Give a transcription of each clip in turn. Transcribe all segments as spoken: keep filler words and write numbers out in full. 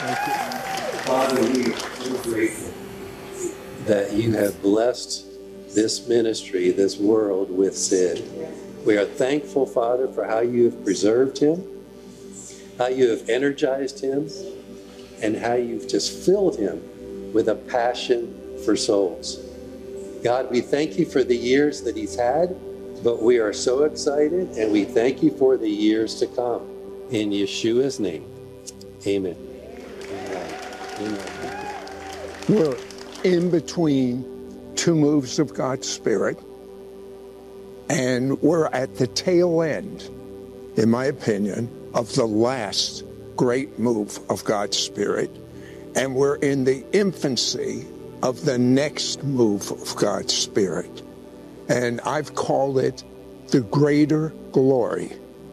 Father, we are so grateful that you have blessed this ministry, this world with Sid. We are thankful, Father, for how you have preserved him, how you have energized him, and how you've just filled him with a passion for souls. God, we thank you for the years that he's had, but we are so excited, and we thank you for the years to come. In Yeshua's name, amen. Amen. We're in between two moves of God's Spirit, and we're at the tail end, in my opinion, of the last great move of God's Spirit, and we're in the infancy of the next move of God's Spirit. And I've called it the greater glory.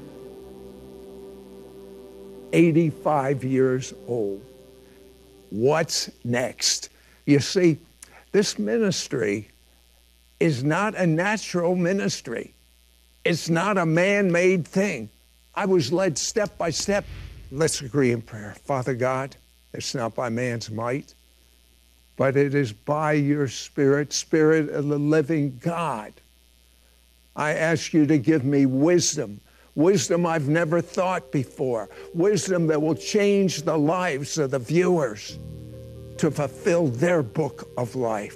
eighty-five years old. What's next? You see, this ministry is not a natural ministry. It's not a man-made thing. I was led step by step. Let's agree in prayer. Father God, it's not by man's might, but it is by your Spirit, Spirit of the living God. I ask you to give me wisdom, wisdom I've never thought before, wisdom that will change the lives of the viewers to fulfill their book of life.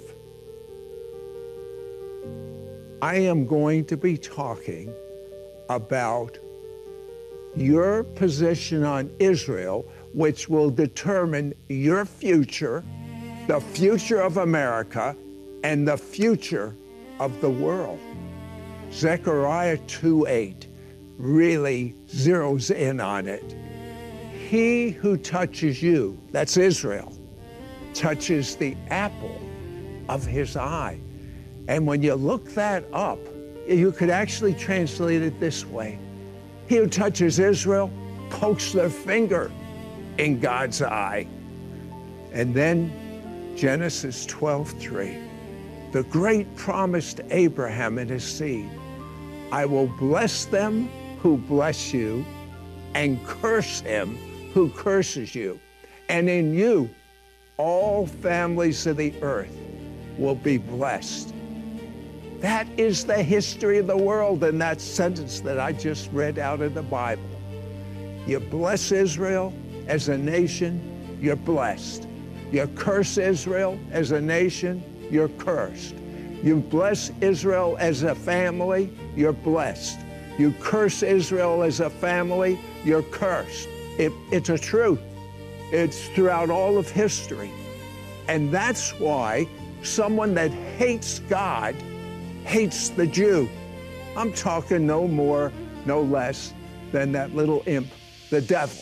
I am going to be talking about your position on Israel, which will determine your future, the future of America, and the future of the world. Zechariah two eight really zeroes in on it. He who touches you, that's Israel, touches the apple of his eye. And when you look that up, you could actually translate it this way. He who touches Israel pokes their finger in God's eye. And then Genesis twelve three, the great promise to Abraham and his seed. I will bless them who bless you and curse him who curses you. And in you, all families of the earth will be blessed. That is the history of the world in that sentence that I just read out of the Bible. You bless Israel as a nation, you're blessed. You curse Israel as a nation, you're cursed. You bless Israel as a family, you're blessed. You curse Israel as a family, you're cursed. It, it's a truth. It's throughout all of history. And that's why someone that hates God hates the Jew. I'm talking no more, no less than that little imp, the devil.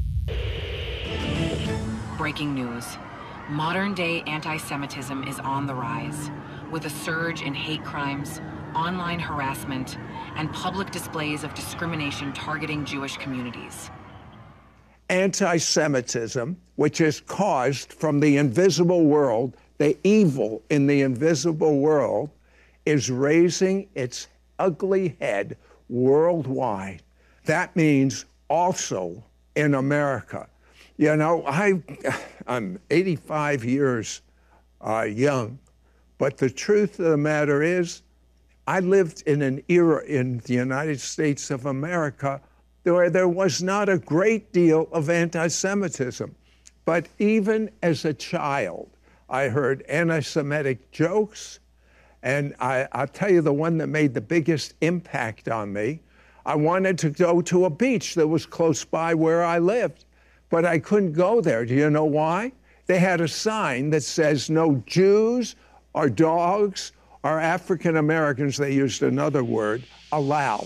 Breaking news. Modern-day anti-Semitism is on the rise, with a surge in hate crimes, online harassment, and public displays of discrimination targeting Jewish communities. Anti-Semitism, which is caused from the invisible world, the evil in the invisible world, is raising its ugly head worldwide. That means also in America. You know, I, I'm eighty-five years uh, young, but the truth of the matter is, I lived in an era in the United States of America where there was not a great deal of anti-Semitism. But even as a child, I heard anti-Semitic jokes, and I, I'll tell you the one that made the biggest impact on me. I wanted to go to a beach that was close by where I lived, but I couldn't go there. Do you know why? They had a sign that says no Jews or dogs or African Americans, they used another word, allowed.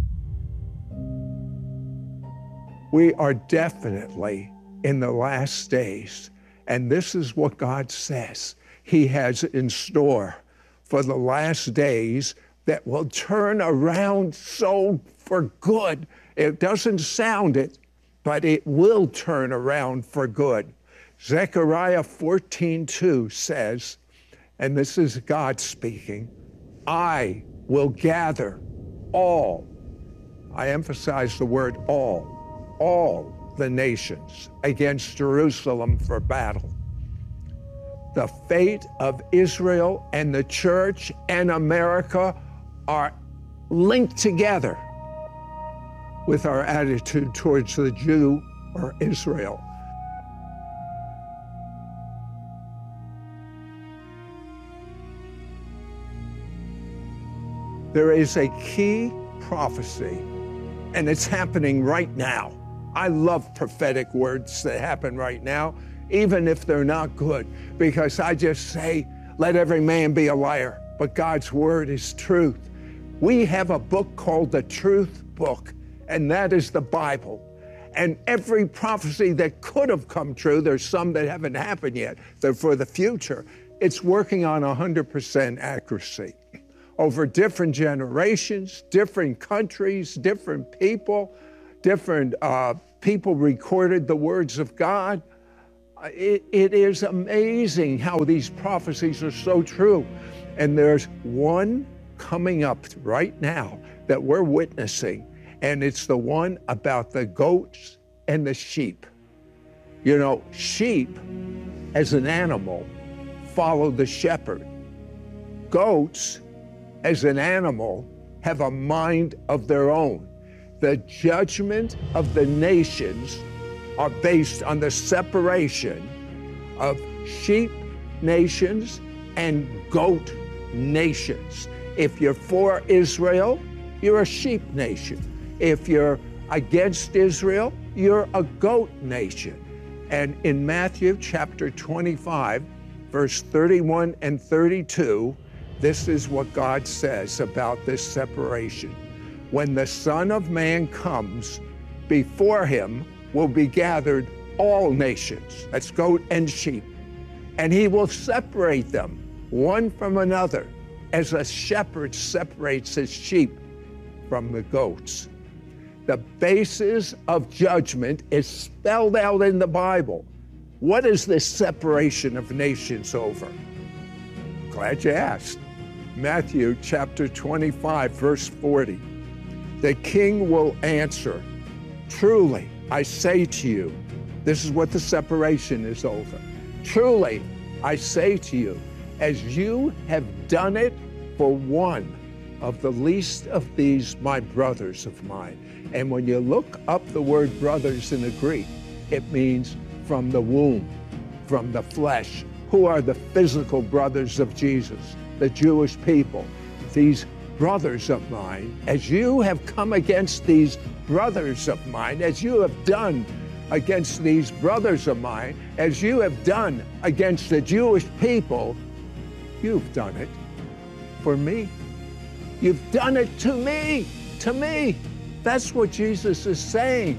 We are definitely in the last days, and this is what God says He has in store for the last days that will turn around so for good. It doesn't sound it, but it will turn around for good. Zechariah fourteen two says, and this is God speaking, I will gather all, I emphasize the word all, all the nations against Jerusalem for battle. The fate of Israel and the church and America are linked together with our attitude towards the Jew or Israel. There is a key prophecy, and it's happening right now. I love prophetic words that happen right now, even if they're not good, because I just say, let every man be a liar, but God's word is truth. We have a book called the Truth Book, and that is the Bible. And every prophecy that could have come true, there's some that haven't happened yet, they're for the future, it's working on one hundred percent accuracy. Over different generations, different countries, different people, different uh, people recorded the words of God. It, it is amazing how these prophecies are so true. And there's one coming up right now that we're witnessing, and it's the one about the goats and the sheep. You know, sheep as an animal follow the shepherd. Goats as an animal have a mind of their own. The judgment of the nations are based on the separation of sheep nations and goat nations. If you're for Israel, you're a sheep nation. If you're against Israel, you're a goat nation. And in Matthew chapter twenty-five, verse thirty-one and thirty-two, this is what God says about this separation. When the Son of Man comes, before him will be gathered all nations, that's goat and sheep, and he will separate them one from another, as a shepherd separates his sheep from the goats. The basis of judgment is spelled out in the Bible. What is this separation of nations over? Glad you asked. Matthew chapter twenty-five, verse forty. The king will answer, truly, I say to you, this is what the separation is over. Truly, I say to you, as you have done it for one of the least of these, my brothers of mine. And when you look up the word brothers in the Greek, it means from the womb, from the flesh. Who are the physical brothers of Jesus? The Jewish people. These brothers of mine, as you have come against these brothers of mine, as you have done against these brothers of mine, as you have done against the Jewish people, you've done it for me. You've done it to me, to me. That's what Jesus is saying.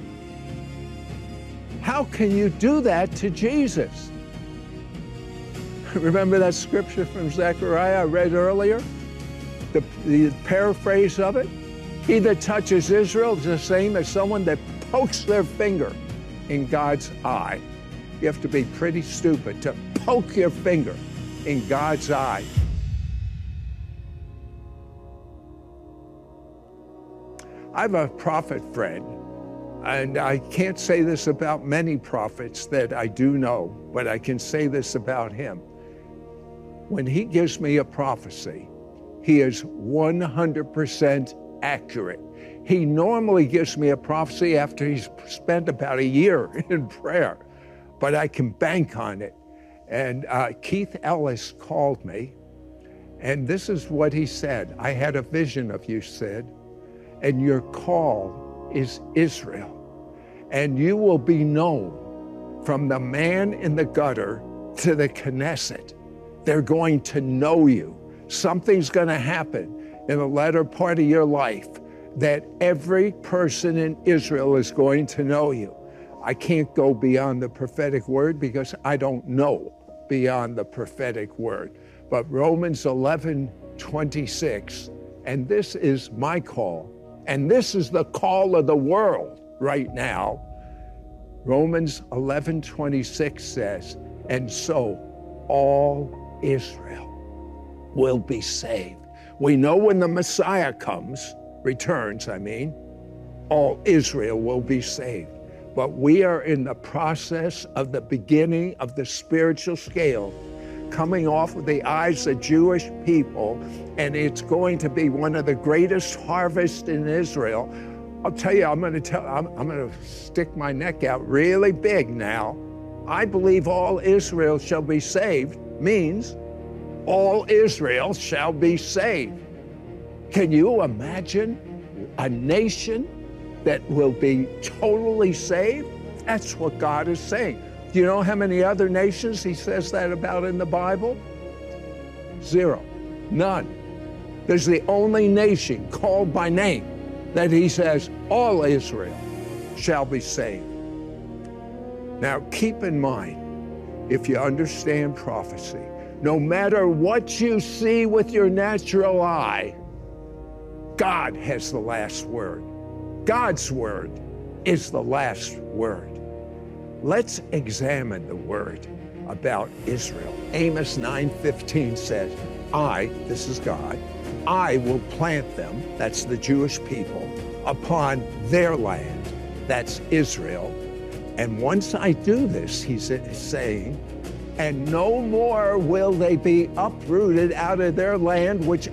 How can you do that to Jesus? Remember that scripture from Zechariah I read earlier? The, the paraphrase of it? He that touches Israel is the same as someone that pokes their finger in God's eye. You have to be pretty stupid to poke your finger in God's eye. I have a prophet friend, and I can't say this about many prophets that I do know, but I can say this about him. When he gives me a prophecy, he is one hundred percent accurate. He normally gives me a prophecy after he's spent about a year in prayer, but I can bank on it. And uh, Keith Ellis called me, and this is what he said. I had a vision of you, Sid, and your call is Israel. And you will be known from the man in the gutter to the Knesset. They're going to know you. Something's going to happen in the latter part of your life that every person in Israel is going to know you. I can't go beyond the prophetic word because I don't know beyond the prophetic word. But Romans eleven twenty-six, and this is my call, and this is the call of the world right now. Romans eleven twenty-six says, and so all Israel will be saved. We know when the Messiah comes, returns, I mean, all Israel will be saved. But we are in the process of the beginning of the spiritual scale coming off of the eyes of Jewish people, and it's going to be one of the greatest harvests in Israel. I'll tell you, I'm going to tell, I'm, I'm going to stick my neck out really big now. I believe all Israel shall be saved means all Israel shall be saved. Can you imagine a nation that will be totally saved? That's what God is saying. Do you know how many other nations he says that about in the Bible? Zero. None. There's the only nation called by name that he says all Israel shall be saved. Now keep in mind, if you understand prophecy, no matter what you see with your natural eye, God has the last word. God's word is the last word. Let's examine the word about Israel. Amos nine fifteen says, I, this is God, I will plant them, that's the Jewish people, upon their land, that's Israel. And once I do this, he's saying, and no more will they be uprooted out of their land, which